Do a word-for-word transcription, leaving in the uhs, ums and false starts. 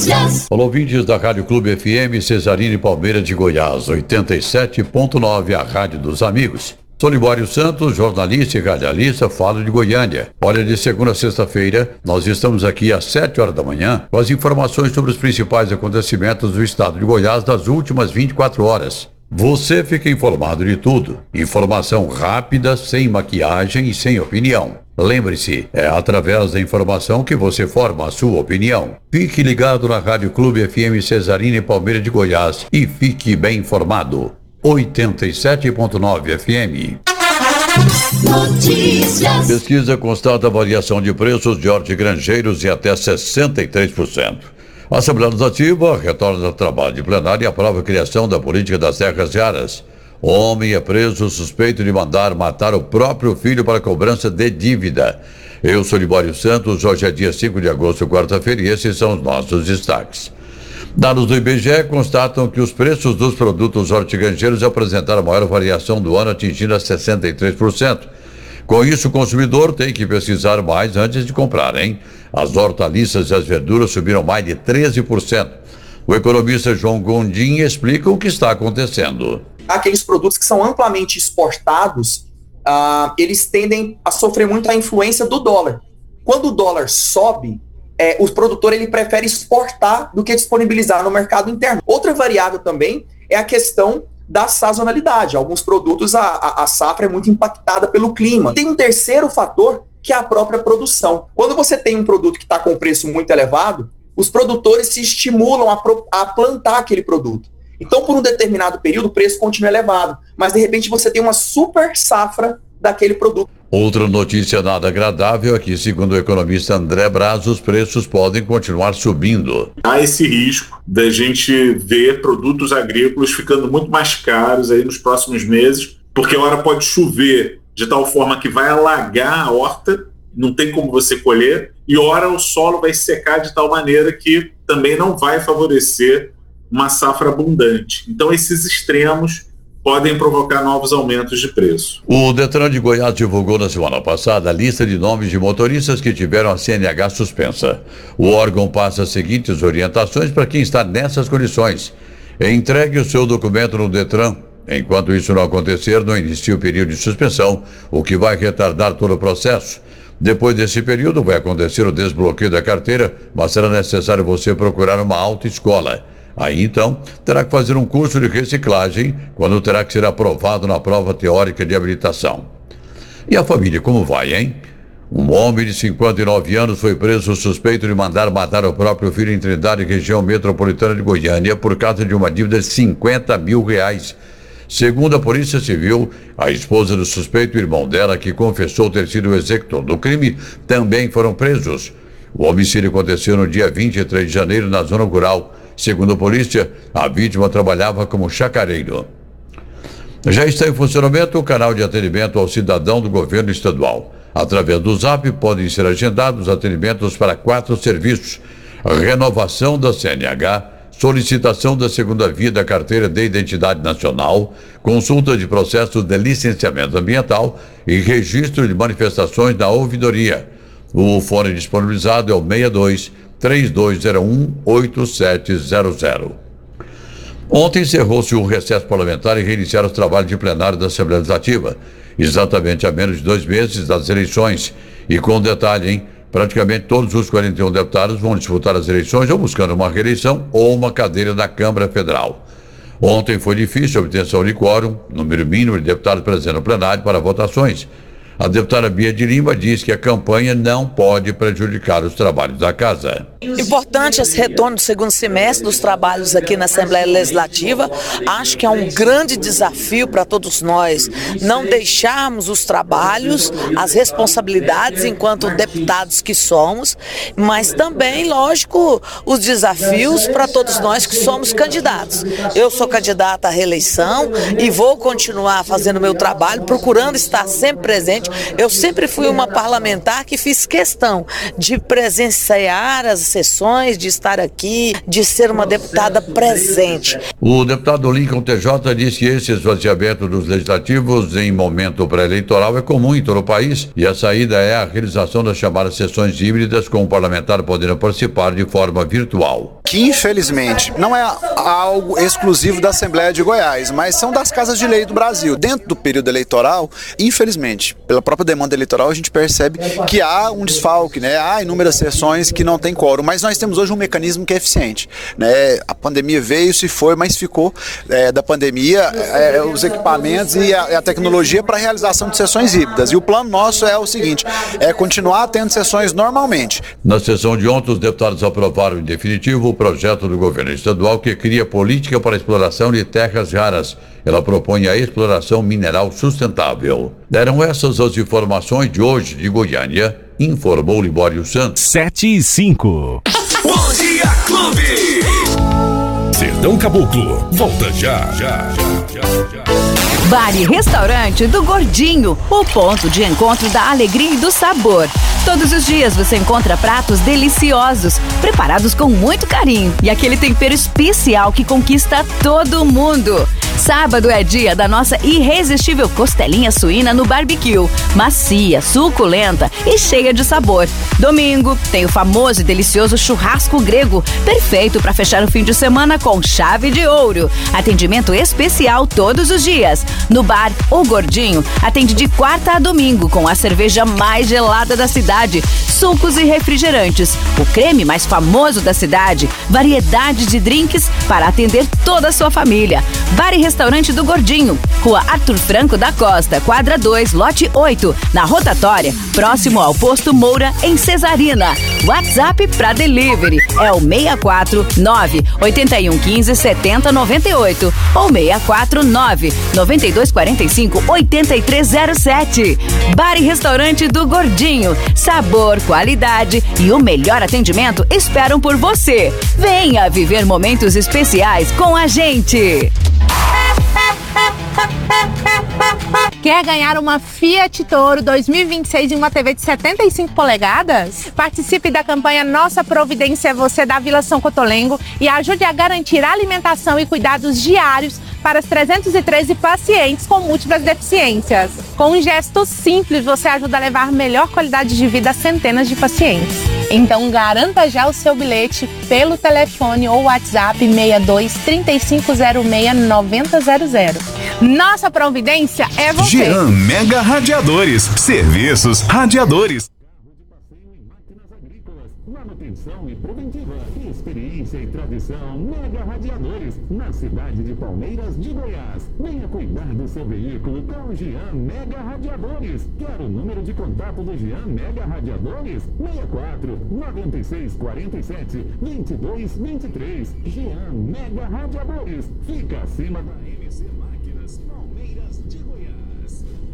Olá, ouvintes da Rádio Clube F M Cesarini Palmeira de Goiás, oitenta e sete ponto nove, a rádio dos amigos. Sou Libório Santos, jornalista e radialista, falo de Goiânia. Olha, de segunda a sexta-feira, nós estamos aqui às sete horas da manhã com as informações sobre os principais acontecimentos do estado de Goiás das últimas vinte e quatro horas. Você fica informado de tudo. Informação rápida, sem maquiagem e sem opinião. Lembre-se, é através da informação que você forma a sua opinião. Fique ligado na Rádio Clube F M Cesarini Palmeira de Goiás e fique bem informado. oitenta e sete ponto nove F M. Notícias. Pesquisa constata variação de preços de hortigranjeiros em até sessenta e três por cento. A Assembleia Legislativa retorna ao trabalho de plenário e aprova a criação da política das terras raras. Homem é preso suspeito de mandar matar o próprio filho para cobrança de dívida. Eu sou Libório Santos, hoje é dia cinco de agosto, quarta-feira, e esses são os nossos destaques. Dados do I B G E constatam que os preços dos produtos hortigranjeiros apresentaram a maior variação do ano, atingindo a sessenta e três por cento. Com isso, o consumidor tem que pesquisar mais antes de comprar, hein? As hortaliças e as verduras subiram mais de treze por cento. O economista João Gondim explica o que está acontecendo. Aqueles produtos que são amplamente exportados, uh, eles tendem a sofrer muito a influência do dólar. Quando o dólar sobe, é, o produtor ele prefere exportar do que disponibilizar no mercado interno. Outra variável também é a questão da sazonalidade. Alguns produtos, a, a, a safra é muito impactada pelo clima. Tem um terceiro fator, que é a própria produção. Quando você tem um produto que está com preço muito elevado, os produtores se estimulam a, pro, a plantar aquele produto. Então, por um determinado período, o preço continua elevado, mas de repente você tem uma super safra daquele produto. Outra notícia nada agradável é que, segundo o economista André Braz, os preços podem continuar subindo. Há esse risco da gente ver produtos agrícolas ficando muito mais caros aí nos próximos meses, porque a hora pode chover de tal forma que vai alagar a horta, não tem como você colher, e ora o solo vai secar de tal maneira que também não vai favorecer uma safra abundante. Então esses extremos podem provocar novos aumentos de preço. O Detran de Goiás divulgou na semana passada a lista de nomes de motoristas que tiveram a C N H suspensa. O órgão passa as seguintes orientações para quem está nessas condições. Entregue o seu documento no Detran. Enquanto isso não acontecer, não inicia o período de suspensão, o que vai retardar todo o processo. Depois desse período, vai acontecer o desbloqueio da carteira, mas será necessário você procurar uma autoescola. Aí, então, terá que fazer um curso de reciclagem, quando terá que ser aprovado na prova teórica de habilitação. E a família, como vai, hein? Um homem de cinquenta e nove anos foi preso suspeito de mandar matar o próprio filho em Trindade, região metropolitana de Goiânia, por causa de uma dívida de cinquenta mil reais. Segundo a Polícia Civil, a esposa do suspeito e o irmão dela, que confessou ter sido o executor do crime, também foram presos. O homicídio aconteceu no dia vinte e três de janeiro, na zona rural. Segundo a polícia, a vítima trabalhava como chacareiro. Já está em funcionamento o canal de atendimento ao cidadão do governo estadual. Através do Zap podem ser agendados atendimentos para quatro serviços: renovação da C N H, solicitação da segunda via da carteira de identidade nacional, consulta de processos de licenciamento ambiental e registro de manifestações na ouvidoria. O fone disponibilizado é o seis dois, três dois zero um, oito sete zero zero. Ontem encerrou-se o recesso parlamentar e reiniciaram os trabalhos de plenário da Assembleia Legislativa, exatamente a menos de dois meses das eleições. E com um detalhe, hein? Praticamente todos os quarenta e um deputados vão disputar as eleições ou buscando uma reeleição ou uma cadeira na Câmara Federal. Ontem foi difícil a obtenção de quórum, número mínimo de deputados presentes no plenário para votações. A deputada Bia de Lima diz que a campanha não pode prejudicar os trabalhos da casa. Importante esse retorno do segundo semestre dos trabalhos aqui na Assembleia Legislativa. Acho que é um grande desafio para todos nós não deixarmos os trabalhos, as responsabilidades enquanto deputados que somos, mas também, lógico, os desafios para todos nós que somos candidatos. Eu sou candidata à reeleição e vou continuar fazendo meu trabalho, procurando estar sempre presente. Eu sempre fui uma parlamentar que fiz questão de presenciar as sessões, de estar aqui, de ser uma deputada presente. O deputado Lincoln T J disse que esse esvaziamento dos legislativos em momento pré-eleitoral é comum em todo o país e a saída é a realização das chamadas sessões híbridas, com o parlamentar podendo participar de forma virtual. que infelizmente não é algo exclusivo da Assembleia de Goiás, mas são das casas de lei do Brasil. Dentro do período eleitoral, infelizmente, pela própria demanda eleitoral, a gente percebe que há um desfalque, né? Há inúmeras sessões que não tem quórum, mas nós temos hoje um mecanismo que é eficiente, né? A pandemia veio, se foi, mas ficou é, da pandemia é, os equipamentos e a, a tecnologia para a realização de sessões híbridas. E o plano nosso é o seguinte, é continuar tendo sessões normalmente. Na sessão de ontem, os deputados aprovaram em definitivo o projeto do governo estadual que cria política para a exploração de terras raras. Ela propõe a exploração mineral sustentável. Deram essas as informações de hoje de Goiânia, informou Libório Santos. sete e cinco. Bom Dia Clube. Sertão Caboclo, volta já, já, já, já, já. Bar e Restaurante do Gordinho, o ponto de encontro da alegria e do sabor. Todos os dias você encontra pratos deliciosos, preparados com muito carinho e aquele tempero especial que conquista todo mundo. Sábado é dia da nossa irresistível costelinha suína no barbecue, macia, suculenta e cheia de sabor. Domingo tem o famoso e delicioso churrasco grego, perfeito para fechar o fim de semana com chave de ouro. Atendimento especial todos os dias. No bar O Gordinho, atende de quarta a domingo com a cerveja mais gelada da cidade, sucos e refrigerantes, o creme mais famoso da cidade, variedade de drinks para atender toda a sua família. Bar e Restaurante do Gordinho, Rua Arthur Franco da Costa, quadra dois, lote oito, na Rotatória, próximo ao Posto Moura, em Cesarina. WhatsApp para delivery é o seis quatro nove, oito um um cinco, sete zero nove oito ou seis quatro nove, nove dois quatro cinco, oito três zero sete. Bar e Restaurante do Gordinho, sabor, qualidade e o melhor atendimento esperam por você. Venha viver momentos especiais com a gente. Quer ganhar uma Fiat Toro dois mil e vinte e seis em uma T V de setenta e cinco polegadas? Participe da campanha Nossa Providência é Você da Vila São Cotolengo e ajude a garantir alimentação e cuidados diários para os trezentos e treze pacientes com múltiplas deficiências. Com um gesto simples, você ajuda a levar melhor qualidade de vida a centenas de pacientes. Então garanta já o seu bilhete pelo telefone ou WhatsApp seis dois, três cinco zero seis, nove zero zero zero. Nossa Providência é você. Jean Mega Radiadores. Serviços radiadores. Manutenção e preventiva, experiência e tradição, Mega Radiadores, na cidade de Palmeiras de Goiás. Venha cuidar do seu veículo com o Jean Mega Radiadores. Quer o número de contato do Jean Mega Radiadores? seis quatro nove seis quatro sete, dois dois dois três. Jean Mega Radiadores, fica acima da M C Máquinas Palmeiras.